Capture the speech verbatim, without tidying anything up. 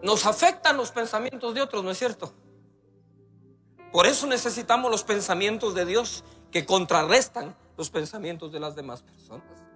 Nos afectan los pensamientos de otros, ¿no es cierto? Por eso necesitamos los pensamientos de Dios que contrarrestan los pensamientos de las demás personas.